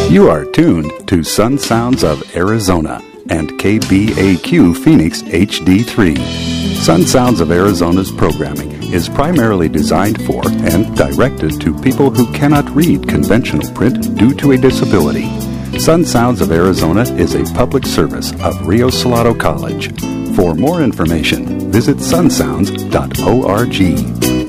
You are tuned to Sun Sounds of Arizona and KBAQ Phoenix HD3. Sun Sounds of Arizona's programming is primarily designed for and directed to people who cannot read conventional print due to a disability. Sun Sounds of Arizona is a public service of Rio Salado College. For more information, visit sunsounds.org.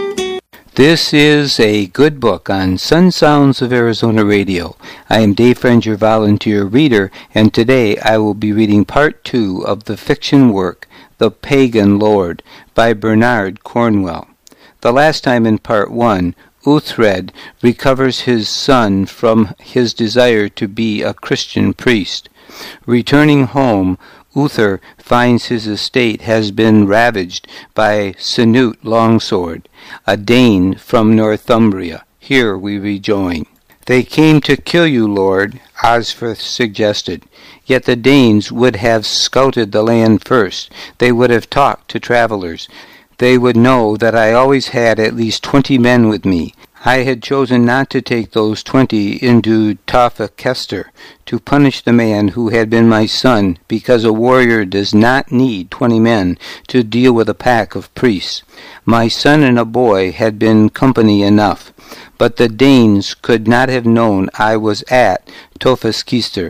This is a good book on Sun Sounds of Arizona Radio. I am Dave Friend, your volunteer reader, and today I will be reading Part 2 of the fiction work, The Pagan Lord, by Bernard Cornwell. The last time in Part 1, Uhtred recovers his son from his desire to be a Christian priest. Returning home, Uther finds his estate has been ravaged by Canute Longsword, a Dane from Northumbria. Here we rejoin. They came to kill you, Lord, Osferth suggested. Yet the Danes would have scouted the land first. They would have talked to travelers. They would know that I always had at least 20 men with me. I had chosen not to take those 20 into Tafekester to punish the man who had been my son, because a warrior does not need 20 men to deal with a pack of priests. My son and a boy had been company enough, but the Danes could not have known I was at Tofeskister.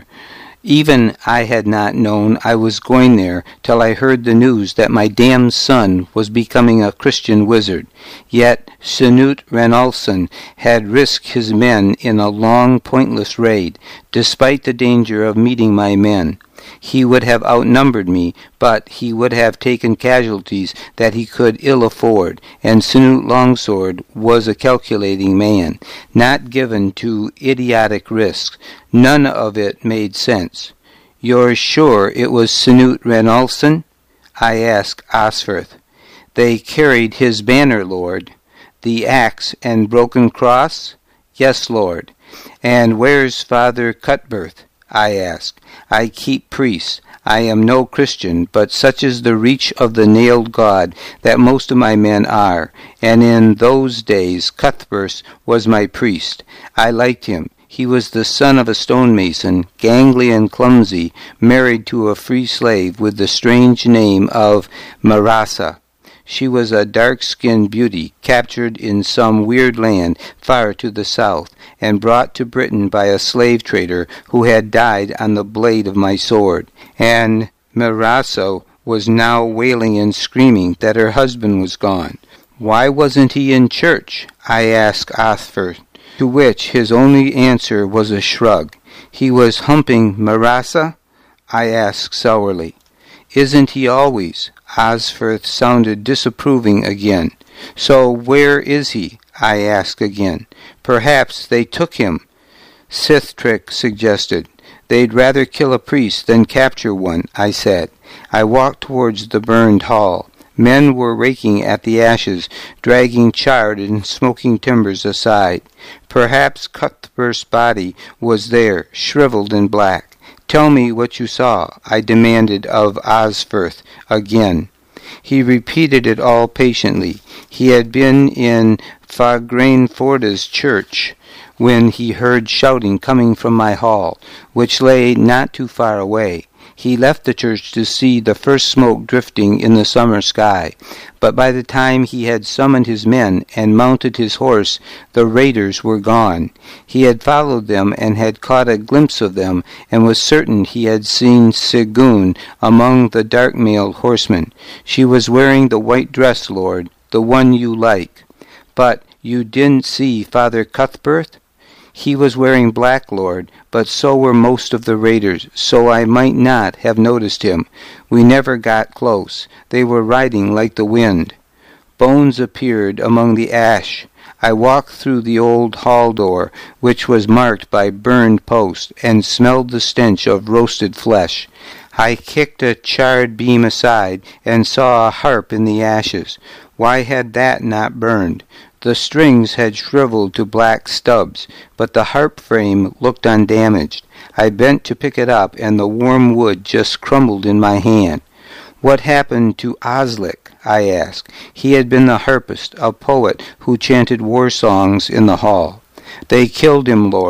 Even I had not known I was going there till I heard the news that my damned son was becoming a Christian wizard. Yet Canute Ranulfson had risked his men in a long, pointless raid, despite the danger of meeting my men. He would have outnumbered me, but he would have taken casualties that he could ill afford, and Canute Longsword was a calculating man, not given to idiotic risks. None of it made sense. You're sure it was Canute Ranulfson? I asked Osferth. They carried his banner, Lord. The axe and broken cross? Yes, Lord. And where's Father Cuthbert? I asked. I keep priests. I am no Christian, but such is the reach of the nailed God that most of my men are, and in those days Cuthbert was my priest. I liked him. He was the son of a stonemason, gangly and clumsy, married to a free slave with the strange name of Marasa. She was a dark-skinned beauty, captured in some weird land far to the south, and brought to Britain by a slave trader who had died on the blade of my sword. And Marasa was now wailing and screaming that her husband was gone. Why wasn't he in church? I asked Osferth, to which his only answer was a shrug. He was humping Marasa? I asked sourly. Isn't he always? Osferth sounded disapproving again. So where is he? I asked again. Perhaps they took him, Sithtrick suggested. They'd rather kill a priest than capture one, I said. I walked towards the burned hall. Men were raking at the ashes, dragging charred and smoking timbers aside. Perhaps Cuthbert's body was there, shriveled and black. Tell me what you saw, I demanded of Osferth again. He repeated it all patiently. He had been in Fagrainforda's church when he heard shouting coming from my hall, which lay not too far away. He left the church to see the first smoke drifting in the summer sky, but by the time he had summoned his men and mounted his horse, the raiders were gone. He had followed them and had caught a glimpse of them, and was certain he had seen Sigun among the dark-mailed horsemen. She was wearing the white dress, Lord, the one you like. But you didn't see Father Cuthbert? He was wearing black, Lord, but so were most of the raiders, so I might not have noticed him. We never got close. They were riding like the wind. Bones appeared among the ash. I walked through the old hall door, which was marked by burned posts, and smelled the stench of roasted flesh. I kicked a charred beam aside, and saw a harp in the ashes. Why had that not burned? The strings had shriveled to black stubs, but the harp frame looked undamaged. I bent to pick it up, and the warm wood just crumbled in my hand. What happened to Oslick? I asked. He had been the harpist, a poet who chanted war songs in the hall. They killed him, Lord,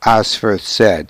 Osferth said.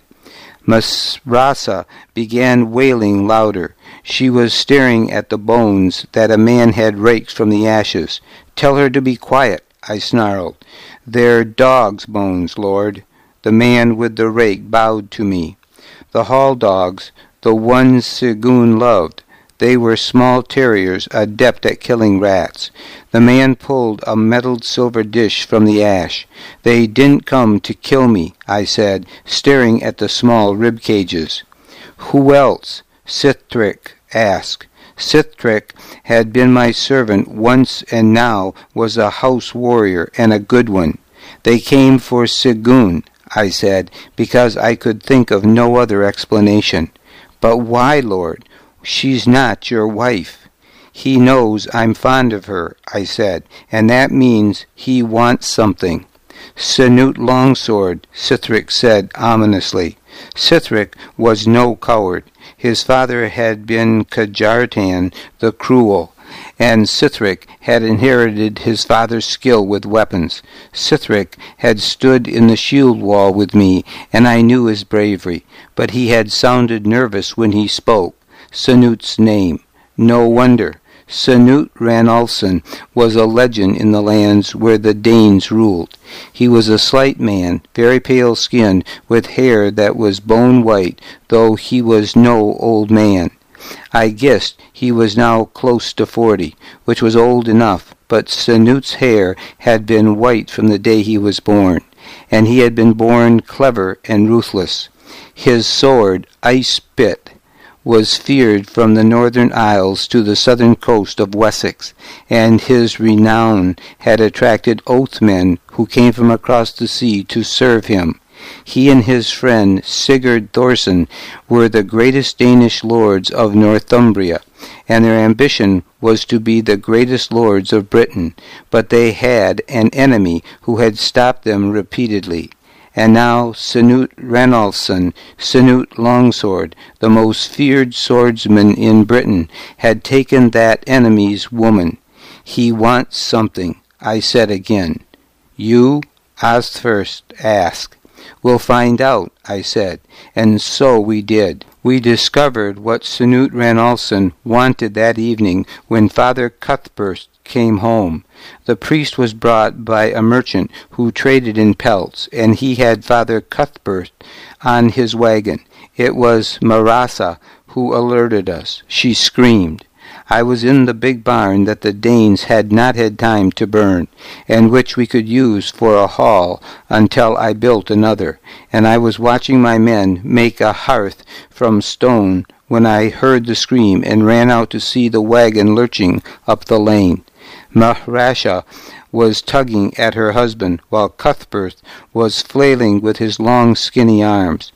Marasa began wailing louder. She was staring at the bones that a man had raked from the ashes. "Tell her to be quiet," I snarled. "They're dogs' bones, Lord." The man with the rake bowed to me. "The hall dogs, the ones Segun loved. They were small terriers, adept at killing rats." The man pulled a metal silver dish from the ash. "They didn't come to kill me," I said, staring at the small rib cages. "Who else?" Sithric asked. Sithric had been my servant once and now was a house warrior and a good one. "They came for Segun," I said, because I could think of no other explanation. "But why, Lord? She's not your wife." "He knows I'm fond of her," I said, "and that means he wants something." "Sanut Longsword," Sithric said ominously. Sithric was no coward. His father had been Kajartan the Cruel, and Sithric had inherited his father's skill with weapons. Sithric had stood in the shield wall with me, and I knew his bravery, but he had sounded nervous when he spoke. Sanut's name. No wonder. Sanut Ranalson was a legend in the lands where the Danes ruled. He was a slight man, very pale-skinned, with hair that was bone-white, though he was no old man. I guessed he was now close to 40, which was old enough, but Sanut's hair had been white from the day he was born, and he had been born clever and ruthless. His sword, Ice Spit, was feared from the northern isles to the southern coast of Wessex, and his renown had attracted oath-men who came from across the sea to serve him. He and his friend Sigurd Thorson were the greatest Danish lords of Northumbria, and their ambition was to be the greatest lords of Britain, but they had an enemy who had stopped them repeatedly. And now Sanut Ranalson, Sanut Longsword, the most feared swordsman in Britain, had taken that enemy's woman. "He wants something," I said again. "You?" Osferth asked. "We'll find out," I said, and so we did. We discovered what Sanut Ranalson wanted that evening when Father Cuthbert came home. The priest was brought by a merchant who traded in pelts, and he had Father Cuthbert on his wagon. It was Marasa who alerted us. She screamed. I was in the big barn that the Danes had not had time to burn, and which we could use for a hall until I built another, and I was watching my men make a hearth from stone when I heard the scream and ran out to see the wagon lurching up the lane. Marasa was tugging at her husband, while Cuthbert was flailing with his long skinny arms.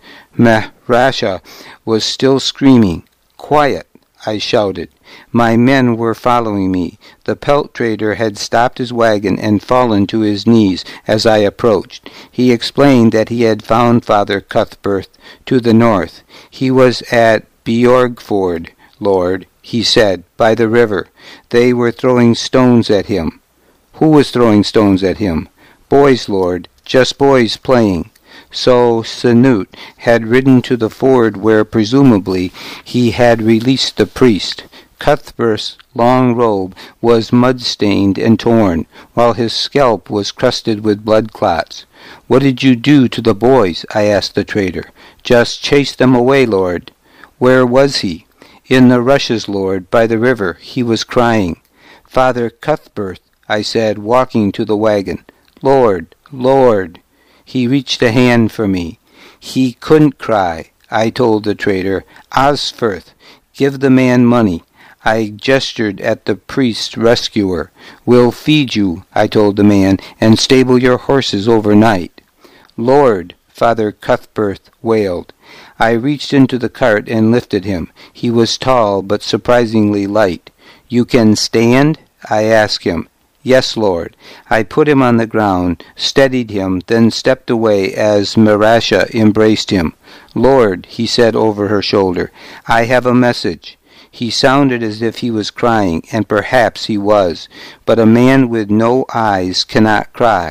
Marasa was still screaming. "Quiet!" I shouted. My men were following me. The pelt trader had stopped his wagon and fallen to his knees as I approached. He explained that he had found Father Cuthbert to the north. He was at Bjorgford, Lord, he said, by the river. They were throwing stones at him. Who was throwing stones at him? Boys, Lord, just boys playing. So Sanut had ridden to the ford where presumably he had released the priest. Cuthbert's long robe was mud-stained and torn, while his scalp was crusted with blood clots. "What did you do to the boys?" I asked the trader. "Just chased them away, Lord." "Where was he?" "In the rushes, Lord, by the river. He was crying." "Father Cuthbert," I said, walking to the wagon. "Lord, Lord." He reached a hand for me. "He couldn't cry," I told the trader. "Osferth, give the man money." I gestured at the priest's rescuer. "We'll feed you," I told the man, "and stable your horses overnight." "Lord," Father Cuthbert wailed. I reached into the cart and lifted him. He was tall but surprisingly light. "You can stand?" I asked him. "Yes, Lord." I put him on the ground, steadied him, then stepped away as Marasa embraced him. "Lord," he said over her shoulder, "I have a message." He sounded as if he was crying, and perhaps he was, but a man with no eyes cannot cry.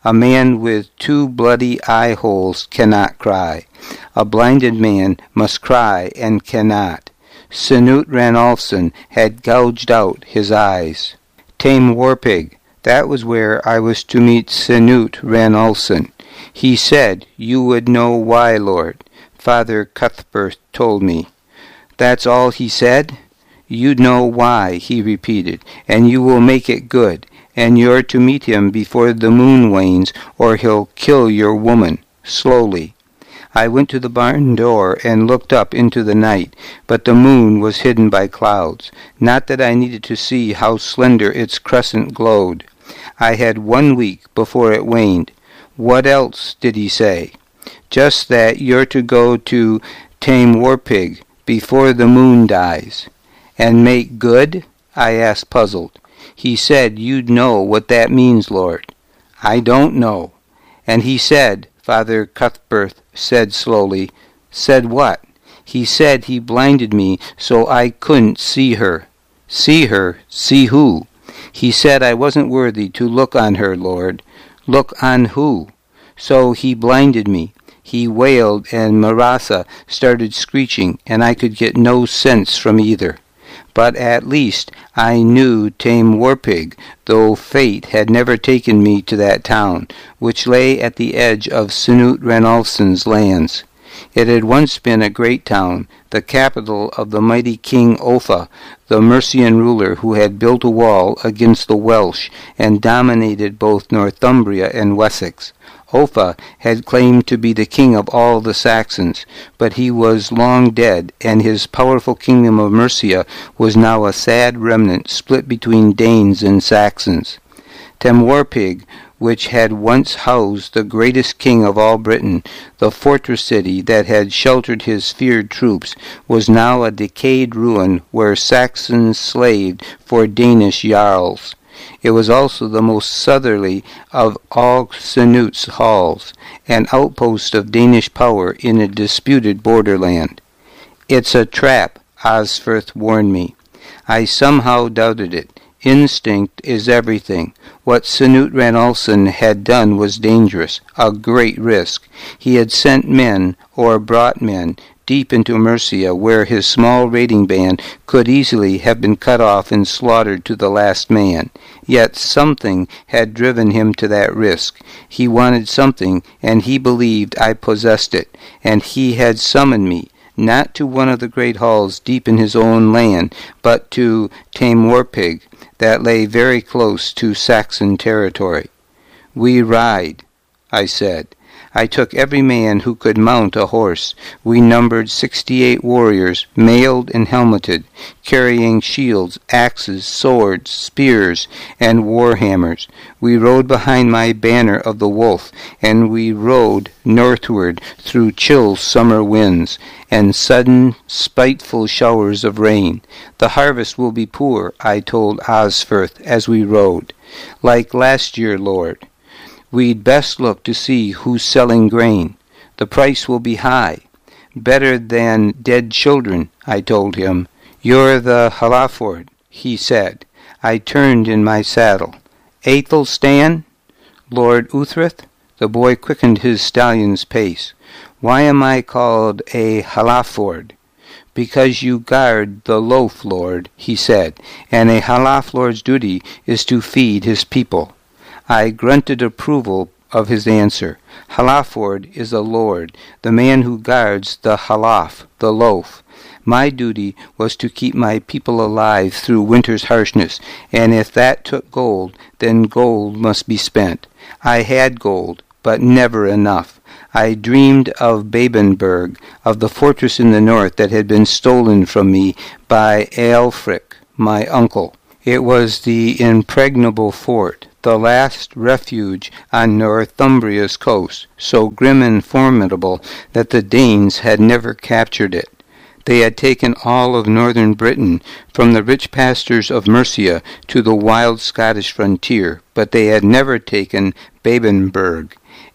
A man with 2 bloody eye holes cannot cry. A blinded man must cry and cannot. Sanute Ranulfson had gouged out his eyes. Tame Warpig, that was where I was to meet Sanute Ranulfson. He said you would know why, Lord. Father Cuthbert told me. That's all he said? You'd know why, he repeated, and you will make it good, and you're to meet him before the moon wanes, or he'll kill your woman, slowly. I went to the barn door and looked up into the night, but the moon was hidden by clouds. Not that I needed to see how slender its crescent glowed. I had 1 week before it waned. What else did he say? Just that you're to go to Tame Warpig before the moon dies. And make good? I asked, puzzled. He said you'd know what that means, Lord. I don't know. And he said, Father Cuthbert said slowly. Said what? He said he blinded me so I couldn't see her. See her? See who? He said I wasn't worthy to look on her, Lord. Look on who? So he blinded me. He wailed, and Marasa started screeching, and I could get no sense from either. But at least I knew Tame Warpig, though fate had never taken me to that town, which lay at the edge of Sanute Ranulfson's lands. It had once been a great town, the capital of the mighty King Offa, the Mercian ruler who had built a wall against the Welsh and dominated both Northumbria and Wessex. Offa had claimed to be the king of all the Saxons, but he was long dead, and his powerful kingdom of Mercia was now a sad remnant split between Danes and Saxons. Tame Warpig, which had once housed the greatest king of all Britain, the fortress city that had sheltered his feared troops, was now a decayed ruin where Saxons slaved for Danish jarls. It was also the most southerly of all Sanute's halls, an outpost of Danish power in a disputed borderland. It's a trap, Osferth warned me. I somehow doubted it. Instinct is everything. What Sanute Ranulfson had done was dangerous, a great risk. He had sent men, or brought men, deep into Mercia, where his small raiding band could easily have been cut off and slaughtered to the last man. Yet something had driven him to that risk. He wanted something, and he believed I possessed it, and he had summoned me, not to one of the great halls deep in his own land, but to Tame Warpig, that lay very close to Saxon territory. We ride, I said. I took every man who could mount a horse. We numbered 68 warriors, mailed and helmeted, carrying shields, axes, swords, spears, and war hammers. We rode behind my banner of the wolf, and we rode northward through chill summer winds and sudden, spiteful showers of rain. The harvest will be poor, I told Osferth as we rode. Like last year, Lord. We'd best look to see who's selling grain. The price will be high. Better than dead children, I told him. You're the Halaford, he said. I turned in my saddle. Athelstan? Lord Uthrith? The boy quickened his stallion's pace. Why am I called a Halaford? Because you guard the loaf, Lord, he said, and a Halaflord's duty is to feed his people. I grunted approval of his answer. Halaford is a lord, the man who guards the halaf, the loaf. My duty was to keep my people alive through winter's harshness, and if that took gold, then gold must be spent. I had gold, but never enough. I dreamed of Babenberg, of the fortress in the north that had been stolen from me by Aelfric, my uncle. It was the impregnable fort, the last refuge on Northumbria's coast, so grim and formidable that the Danes had never captured it. They had taken all of northern Britain, from the rich pastures of Mercia to the wild Scottish frontier, but they had never taken Babenberg.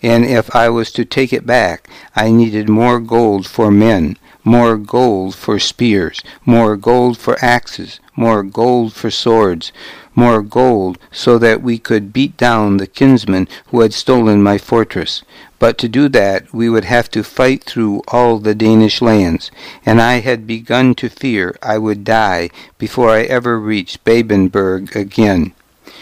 and if I was to take it back, I needed more gold for men, more gold for spears, more gold for axes, more gold for swords, more gold so that we could beat down the kinsmen who had stolen my fortress. But to do that, we would have to fight through all the Danish lands, and I had begun to fear I would die before I ever reached Babenberg again.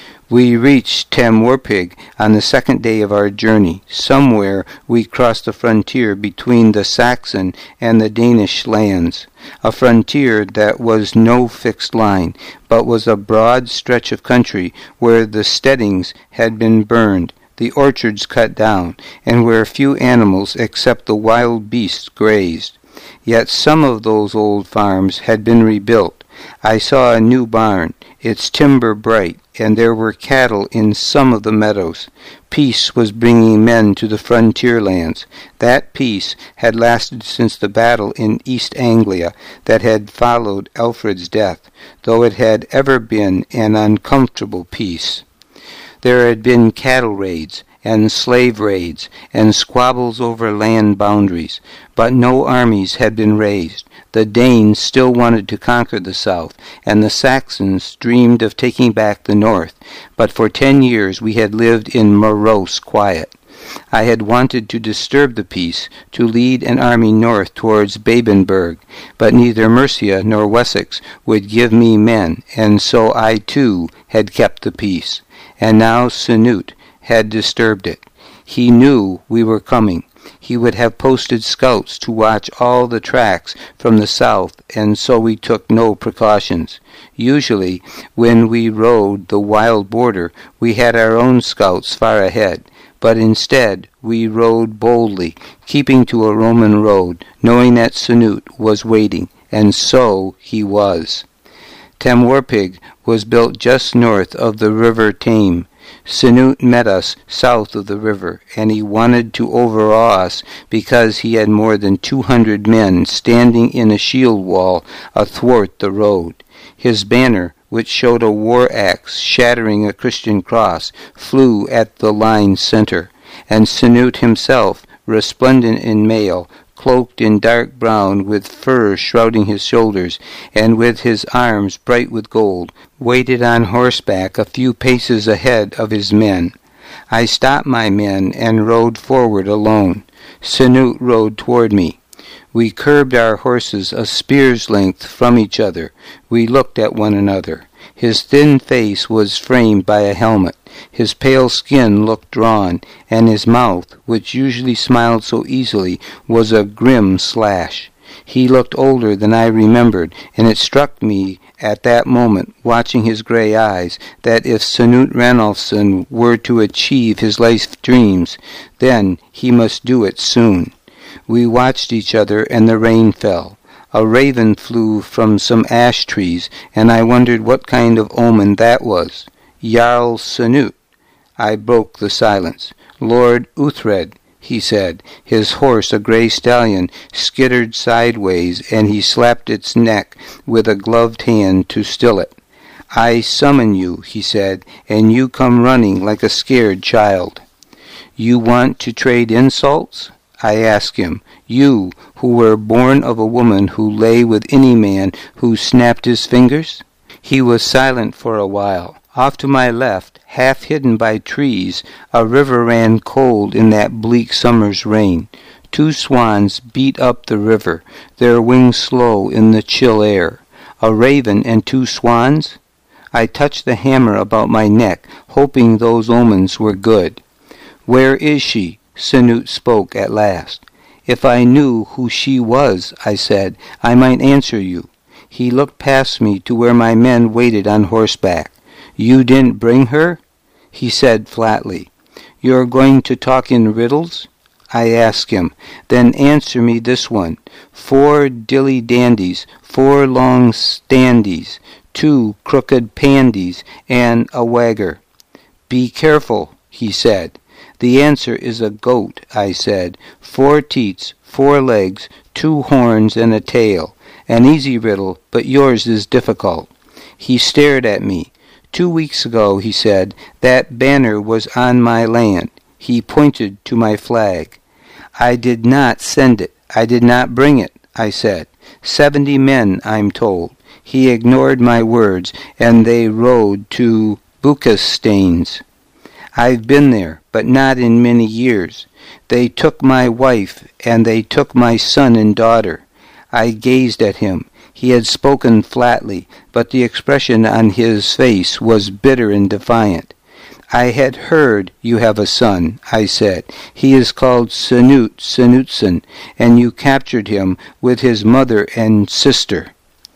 We reached Tamworpig on the second day of our journey. Somewhere we crossed the frontier between the Saxon and the Danish lands, a frontier that was no fixed line, but was a broad stretch of country where the steadings had been burned, the orchards cut down, and where few animals except the wild beasts grazed. Yet some of those old farms had been rebuilt. I saw a new barn, its timber bright, and there were cattle in some of the meadows. Peace was bringing men to the frontier lands. That peace had lasted since the battle in East Anglia that had followed Alfred's death, though it had ever been an uncomfortable peace. There had been cattle raids, and slave raids, and squabbles over land boundaries, but no armies had been raised. The Danes still wanted to conquer the south, and the Saxons dreamed of taking back the north, but for 10 years we had lived in morose quiet. I had wanted to disturb the peace, to lead an army north towards Babenberg, but neither Mercia nor Wessex would give me men, and so I too had kept the peace. And now Canute had disturbed it. He knew we were coming. He would have posted scouts to watch all the tracks from the south, and so we took no precautions. Usually, when we rode the wild border, we had our own scouts far ahead, but instead we rode boldly, keeping to a Roman road, knowing that Canute was waiting, and so he was. Tamworpig was built just north of the river Tame. Canute met us south of the river, and he wanted to overawe us because he had more than 200 men standing in a shield wall athwart the road. His banner, which showed a war axe shattering a Christian cross, flew at the line's center, and Canute himself, resplendent in mail, cloaked in dark brown with fur shrouding his shoulders, and with his arms bright with gold, waited on horseback a few paces ahead of his men. I stopped my men and rode forward alone. Canute rode toward me. We curbed our horses a spear's length from each other. We looked at one another. His thin face was framed by a helmet. His pale skin looked drawn, and his mouth, which usually smiled so easily, was a grim slash. He looked older than I remembered, and it struck me at that moment, watching his gray eyes, that if Canute Ranulfsson were to achieve his life dreams, then he must do it soon. We watched each other, and the rain fell. A raven flew from some ash trees, and I wondered what kind of omen that was. Jarl Canute. I broke the silence. Lord Uhtred, he said. His horse, a grey stallion, skittered sideways, and he slapped its neck with a gloved hand to still it. I summon you, he said, and you come running like a scared child. You want to trade insults? I asked him. You, who were born of a woman who lay with any man who snapped his fingers? He was silent for a while. Off to my left, half hidden by trees, a river ran cold in that bleak summer's rain. 2 swans beat up the river, their wings slow in the chill air. A raven and 2 swans? I touched the hammer about my neck, hoping those omens were good. Where is she? Canute spoke at last. If I knew who she was, I said, I might answer you. He looked past me to where my men waited on horseback. You didn't bring her? He said flatly. You're going to talk in riddles? I asked him. Then answer me this one. 4 dilly-dandies, 4 long standies, 2 crooked pandies, and a wagger. Be careful, he said. The answer is a goat, I said. 4 teats, 4 legs, 2 horns, and a tail. An easy riddle, but yours is difficult. He stared at me. 2 weeks ago, he said, that banner was on my land. He pointed to my flag. I did not send it. I did not bring it, I said. 70 men, I'm told. He ignored my words, and they rode to Buchensteins. I've been there, but not in many years. They took my wife, and they took my son and daughter. I gazed at him. He had spoken flatly, but the expression on his face was bitter and defiant. I had heard you have a son, I said. He is called Sanut Sanutsson, and you captured him with his mother and sister.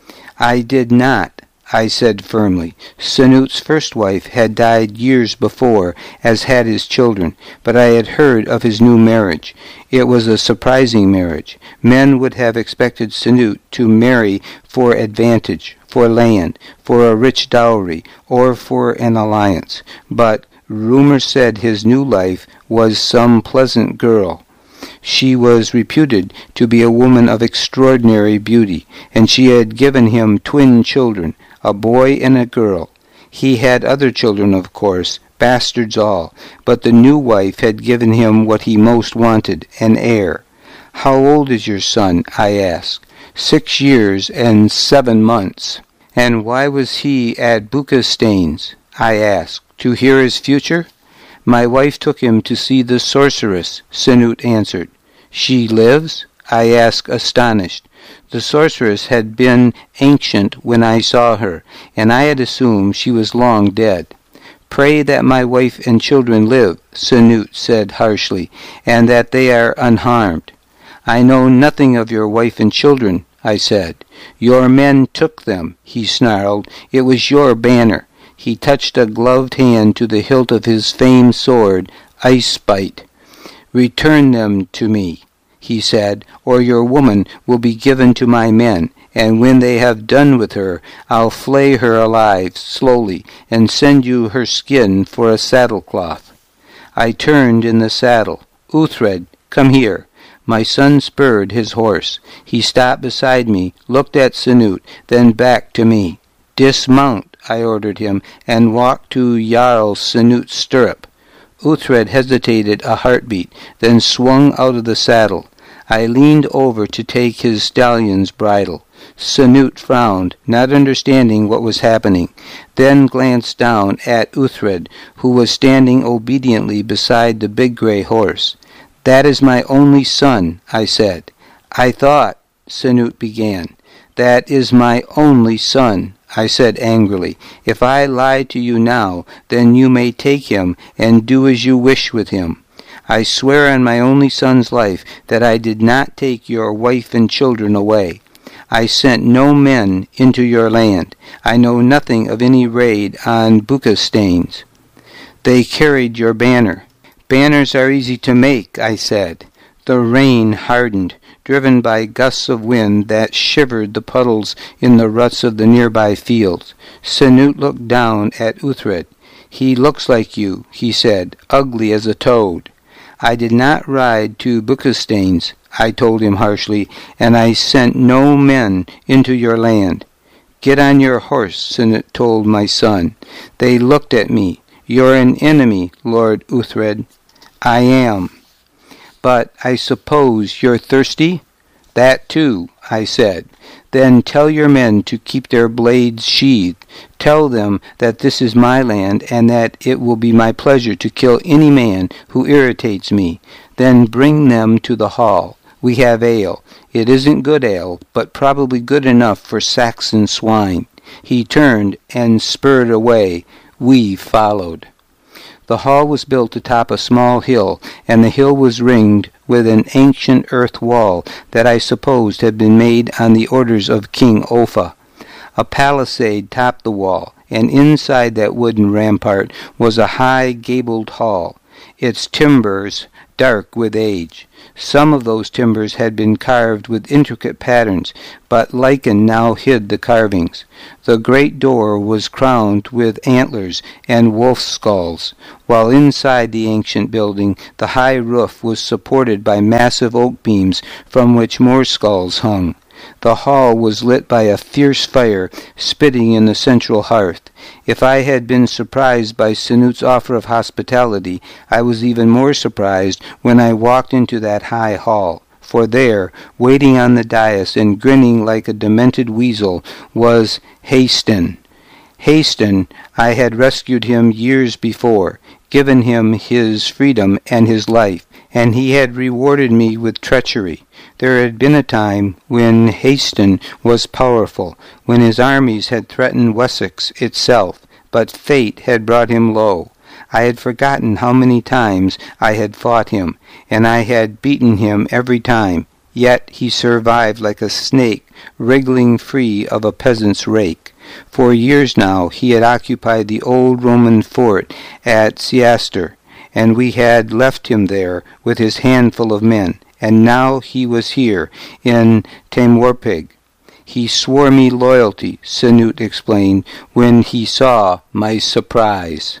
I did not, I said firmly. Sanut's first wife had died years before, as had his children, but I had heard of his new marriage. It was a surprising marriage. Men would have expected Sanut to marry for advantage, for land, for a rich dowry, or for an alliance. But rumor said his new life was some pleasant girl. She was reputed to be a woman of extraordinary beauty, and she had given him twin children, a boy and a girl. He had other children, of course, bastards all, but the new wife had given him what he most wanted, an heir. How old is your son? I asked. 6 years and 7 months. And why was he at Buchensteins? I asked. To hear his future? My wife took him to see the sorceress, Sanut answered. She lives? I asked, astonished. The sorceress had been ancient when I saw her, and I had assumed she was long dead. Pray that my wife and children live, Sanut said harshly, and that they are unharmed. I know nothing of your wife and children, I said. Your men took them, he snarled. It was your banner. He touched a gloved hand to the hilt of his famed sword, Ice Bite. Return them to me, he said, or your woman will be given to my men, and when they have done with her, I'll flay her alive, slowly, and send you her skin for a saddlecloth. I turned in the saddle. Uthred, come here. My son spurred his horse. He stopped beside me, looked at Sanut, then back to me. Dismount, I ordered him, and walk to Jarl Sanut's stirrup. Uthred hesitated a heartbeat, then swung out of the saddle. I leaned over to take his stallion's bridle. Sanut frowned, not understanding what was happening, then glanced down at Uthred, who was standing obediently beside the big gray horse. That is my only son, I said. I thought, Sanut began. That is my only son, I said angrily. If I lie to you now, then you may take him and do as you wish with him. I swear on my only son's life that I did not take your wife and children away. I sent no men into your land. I know nothing of any raid on Buchensteins. They carried your banner. Banners are easy to make, I said. The rain hardened, driven by gusts of wind that shivered the puddles in the ruts of the nearby fields. Sanut looked down at Uthred. He looks like you, he said, ugly as a toad. I did not ride to Buchensteins, I told him harshly, and I sent no men into your land. Get on your horse, Sanut told my son. They looked at me. You're an enemy, Lord Uthred. I am. But I suppose you're thirsty? That too, I said. Then tell your men to keep their blades sheathed. Tell them that this is my land, and that it will be my pleasure to kill any man who irritates me. Then bring them to the hall. We have ale. It isn't good ale, but probably good enough for Saxon swine. He turned and spurred away. We followed. The hall was built atop a small hill, and the hill was ringed with an ancient earth wall that I supposed had been made on the orders of King Offa. A palisade topped the wall, and inside that wooden rampart was a high gabled hall, its timbers dark with age. Some of those timbers had been carved with intricate patterns, but lichen now hid the carvings. The great door was crowned with antlers and wolf skulls, while inside the ancient building the high roof was supported by massive oak beams from which more skulls hung. The hall was lit by a fierce fire spitting in the central hearth. If I had been surprised by Sanute's offer of hospitality, I was even more surprised when I walked into that high hall. For there, waiting on the dais and grinning like a demented weasel, was Hayston. Hayston, I had rescued him years before, given him his freedom and his life, and he had rewarded me with treachery. There had been a time when Hayston was powerful, when his armies had threatened Wessex itself, but fate had brought him low. I had forgotten how many times I had fought him, and I had beaten him every time, yet he survived like a snake wriggling free of a peasant's rake. For years now he had occupied the old Roman fort at Seaster, and we had left him there with his handful of men, and now he was here in Tamworpig. He swore me loyalty, Sanute explained, when he saw my surprise.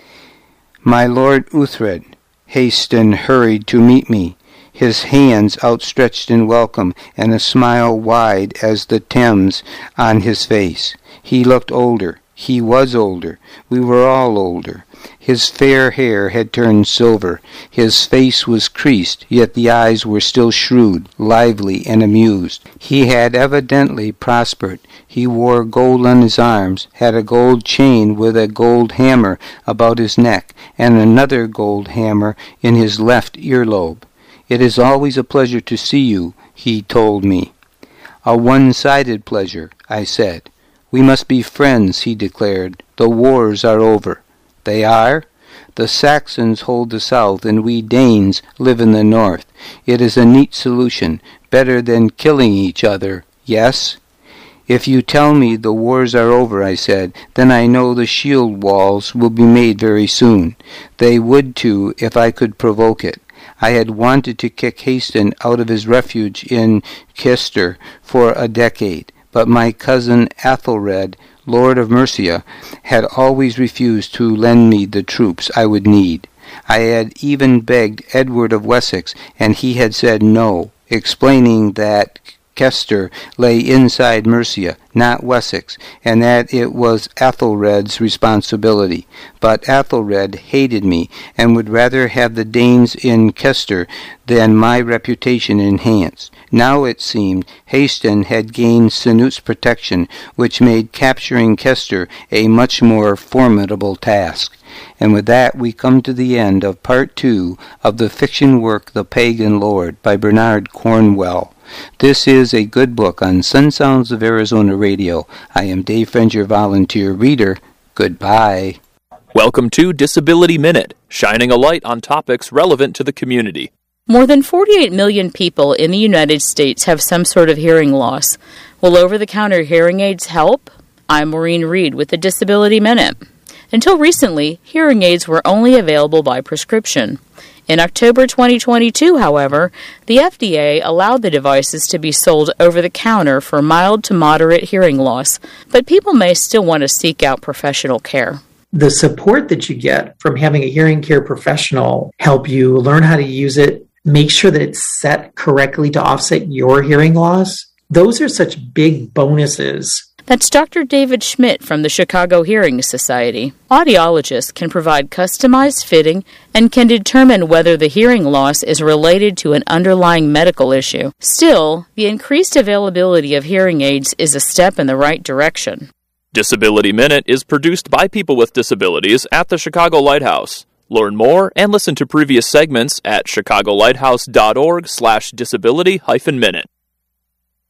My Lord Uhtred, Hayston hurried to meet me, his hands outstretched in welcome, and a smile wide as the Thames on his face. He looked older. He was older. We were all older. His fair hair had turned silver. His face was creased, yet the eyes were still shrewd, lively, and amused. He had evidently prospered. He wore gold on his arms, had a gold chain with a gold hammer about his neck, and another gold hammer in his left earlobe. "It is always a pleasure to see you," he told me. "A one-sided pleasure," I said. "We must be friends," he declared. "The wars are over." "They are? The Saxons hold the south, and we Danes live in the north. It is a neat solution, better than killing each other, yes?" "If you tell me the wars are over," I said, "then I know the shield walls will be made very soon. They would too if I could provoke it. I had wanted to kick Hayston out of his refuge in Chester for a decade, but my cousin Athelred, Lord of Mercia, had always refused to lend me the troops I would need. I had even begged Edward of Wessex, and he had said no, explaining that Chester lay inside Mercia, not Wessex, and that it was Athelred's responsibility. But Athelred hated me, and would rather have the Danes in Chester than my reputation enhanced. Now it seemed Hayston had gained Sanute's protection, which made capturing Chester a much more formidable task. And with that we come to the end of Part 2 of the fiction work The Pagan Lord by Bernard Cornwell. This is a good book on Sun Sounds of Arizona Radio. I am Dave Friend, your volunteer reader. Goodbye. Welcome to Disability Minute, shining a light on topics relevant to the community. More than 48 million people in the United States have some sort of hearing loss. Will over-the-counter hearing aids help? I'm Maureen Reed with the Disability Minute. Until recently, hearing aids were only available by prescription. In October 2022, however, the FDA allowed the devices to be sold over-the-counter for mild to moderate hearing loss, but people may still want to seek out professional care. The support that you get from having a hearing care professional help you learn how to use it, make sure that it's set correctly to offset your hearing loss, those are such big bonuses. That's Dr. David Schmidt from the Chicago Hearing Society. Audiologists can provide customized fitting and can determine whether the hearing loss is related to an underlying medical issue. Still, the increased availability of hearing aids is a step in the right direction. Disability Minute is produced by people with disabilities at the Chicago Lighthouse. Learn more and listen to previous segments at chicagolighthouse.org/disability-minute.